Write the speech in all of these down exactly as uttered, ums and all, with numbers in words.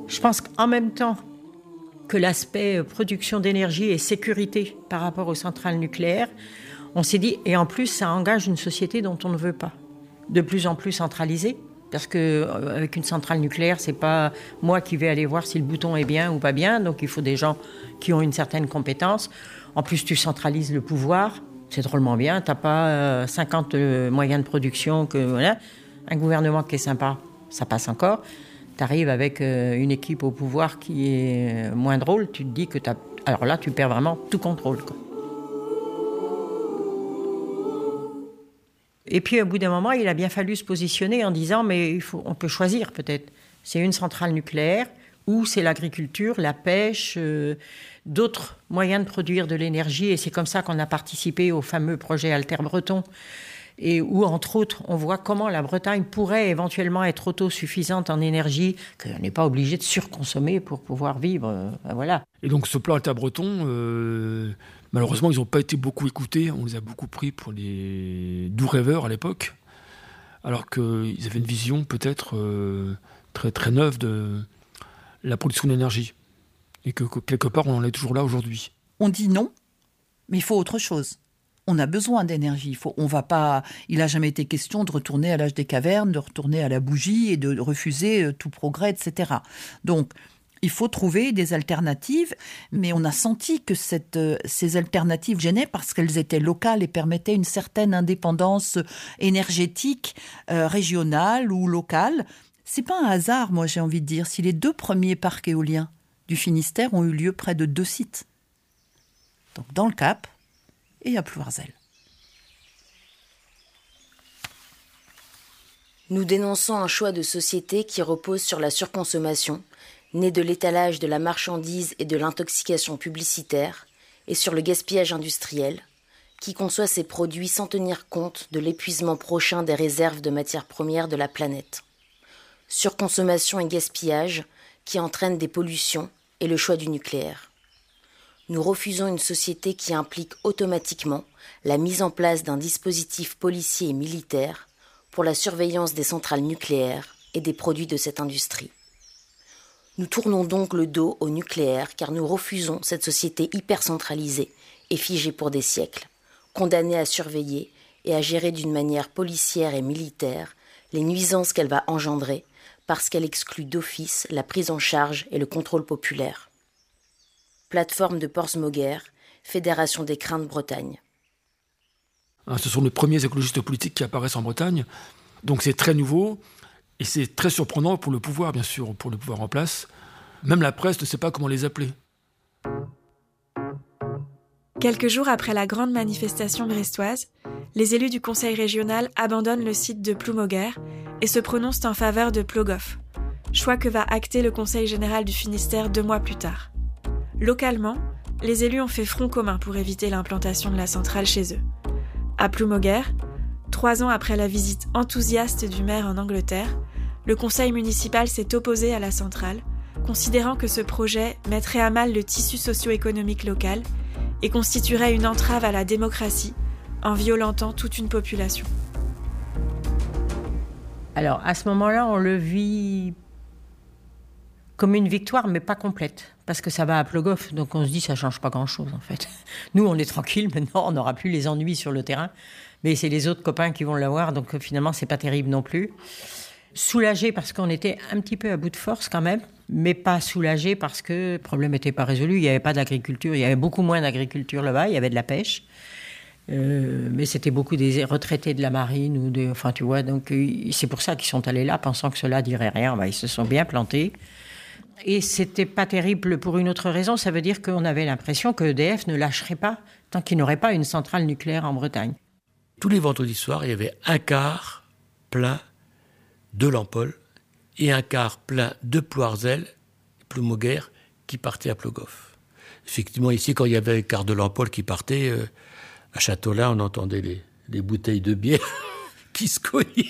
Je pense qu'en même temps que l'aspect production d'énergie et sécurité par rapport aux centrales nucléaires, on s'est dit, et en plus, ça engage une société dont on ne veut pas, de plus en plus centralisée, parce qu'avec une centrale nucléaire, c'est pas moi qui vais aller voir si le bouton est bien ou pas bien, donc il faut des gens qui ont une certaine compétence. En plus, tu centralises le pouvoir, c'est drôlement bien, t'as pas euh, cinquante euh, moyens de production, que voilà. Un gouvernement qui est sympa, ça passe encore. T'arrives avec euh, une équipe au pouvoir qui est moins drôle, tu te dis que t'as... Alors là, tu perds vraiment tout contrôle, quoi. Et puis, au bout d'un moment, il a bien fallu se positionner en disant, mais il faut, on peut choisir peut-être. C'est une centrale nucléaire ou c'est l'agriculture, la pêche, euh, d'autres moyens de produire de l'énergie. Et c'est comme ça qu'on a participé au fameux projet Alter Breton. Et où, entre autres, on voit comment la Bretagne pourrait éventuellement être autosuffisante en énergie, qu'on n'est pas obligé de surconsommer pour pouvoir vivre. Euh, voilà. Et donc ce plan Alter Breton, euh, malheureusement, ils n'ont pas été beaucoup écoutés. On les a beaucoup pris pour les doux rêveurs à l'époque, alors qu'ils avaient une vision peut-être euh, très, très neuve de la production d'énergie. Et que, que quelque part, on en est toujours là aujourd'hui. On dit non, mais il faut autre chose. On a besoin d'énergie. Il faut, on va pas, il n'a jamais été question de retourner à l'âge des cavernes, de retourner à la bougie et de refuser tout progrès, et cetera. Donc, il faut trouver des alternatives, mais on a senti que cette, ces alternatives gênaient parce qu'elles étaient locales et permettaient une certaine indépendance énergétique, euh, régionale ou locale. C'est pas un hasard, moi j'ai envie de dire, si les deux premiers parcs éoliens du Finistère ont eu lieu près de deux sites. Donc dans le Cap et à Plouarzel. Nous dénonçons un choix de société qui repose sur la surconsommation, né de l'étalage de la marchandise et de l'intoxication publicitaire, et sur le gaspillage industriel, qui conçoit ses produits sans tenir compte de l'épuisement prochain des réserves de matières premières de la planète. Surconsommation et gaspillage qui entraînent des pollutions et le choix du nucléaire. Nous refusons une société qui implique automatiquement la mise en place d'un dispositif policier et militaire pour la surveillance des centrales nucléaires et des produits de cette industrie. Nous tournons donc le dos au nucléaire car nous refusons cette société hyper-centralisée et figée pour des siècles, condamnée à surveiller et à gérer d'une manière policière et militaire les nuisances qu'elle va engendrer parce qu'elle exclut d'office la prise en charge et le contrôle populaire. Plateforme de Portsmouth, Fédération des Crins de Bretagne. Ce sont les premiers écologistes politiques qui apparaissent en Bretagne, donc c'est très nouveau et c'est très surprenant pour le pouvoir, bien sûr, pour le pouvoir en place. Même la presse ne sait pas comment les appeler. Quelques jours après la grande manifestation brestoise, les élus du conseil régional abandonnent le site de Ploumoguer et se prononcent en faveur de Plogoff, choix que va acter le conseil général du Finistère deux mois plus tard. Localement, les élus ont fait front commun pour éviter l'implantation de la centrale chez eux. À Ploumoguer, trois ans après la visite enthousiaste du maire en Angleterre, le conseil municipal s'est opposé à la centrale, considérant que ce projet mettrait à mal le tissu socio-économique local et constituerait une entrave à la démocratie en violentant toute une population. Alors, à ce moment-là, on le vit comme une victoire, mais pas complète, parce que ça va à Plogoff, donc on se dit ça change pas grand-chose, en fait. Nous, on est tranquille, maintenant, on n'aura plus les ennuis sur le terrain, mais c'est les autres copains qui vont l'avoir, donc finalement, c'est pas terrible non plus. Soulagé parce qu'on était un petit peu à bout de force quand même, mais pas soulagé parce que le problème n'était pas résolu, il n'y avait pas d'agriculture, il y avait beaucoup moins d'agriculture là-bas, il y avait de la pêche, euh, mais c'était beaucoup des retraités de la marine, ou de, enfin tu vois, donc c'est pour ça qu'ils sont allés là, pensant que cela dirait rien, ben, ils se sont bien plantés. Et c'était pas terrible pour une autre raison, ça veut dire qu'on avait l'impression que E D F ne lâcherait pas tant qu'il n'aurait pas une centrale nucléaire en Bretagne. Tous les vendredis soirs, il y avait un quart plein de Lampol et un quart plein de Plouarzel, Ploumoguer, qui partait à Plogoff. Effectivement, ici, quand il y avait un quart de Lampol qui partait, euh, à Châteaulin, on entendait les, les bouteilles de bière qui se cognaient.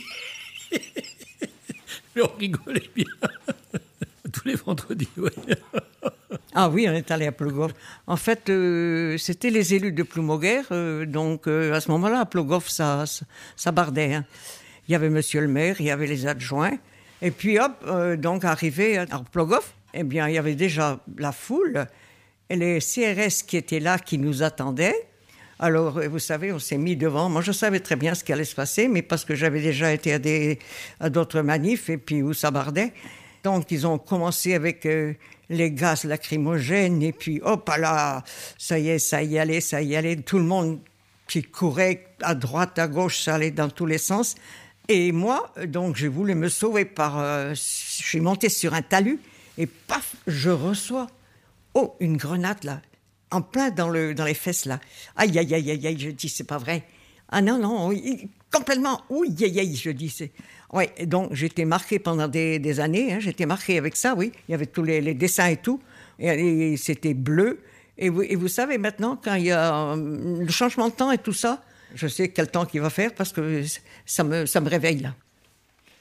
Mais on rigolait bien. Tous les vendredis, oui. Ah oui, on est allé à Plogoff. En fait, euh, c'était les élus de Ploumoguer, euh, donc euh, à ce moment-là, à Plogoff, ça, ça, ça bardait. Hein. Il y avait monsieur le maire, il y avait les adjoints, et puis hop, euh, donc arrivé à Plogoff, eh bien, il y avait déjà la foule et les C R S qui étaient là, qui nous attendaient. Alors, vous savez, on s'est mis devant. Moi, je savais très bien ce qui allait se passer, mais parce que j'avais déjà été à, des, à d'autres manifs et puis où ça bardait. Donc, ils ont commencé avec euh, les gaz lacrymogènes et puis, hop là, ça y est, ça y allait, ça y allait. Tout le monde qui courait à droite, à gauche, ça allait dans tous les sens. Et moi, donc, j'ai voulu me sauver par... Euh, je suis montée sur un talus et paf, je reçois, oh, une grenade là, en plein dans, le, dans les fesses là. Aïe, aïe, aïe, aïe, aïe, je dis, c'est pas vrai. Ah non, non, oui, complètement, oui, aïe, aïe, je dis, c'est... Ouais, donc j'étais marquée pendant des, des années, hein, j'étais marquée avec ça, oui. Il y avait tous les, les dessins et tout, et, et c'était bleu. Et vous, et vous savez, maintenant, quand il y a euh, le changement de temps et tout ça, je sais quel temps qu'il va faire parce que ça me, ça me réveille, là.